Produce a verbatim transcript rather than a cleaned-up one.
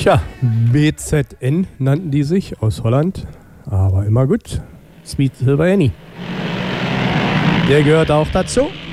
Tja, B Z N nannten die sich aus Holland, aber immer gut. Sweet Silver Annie. Der gehört auch dazu.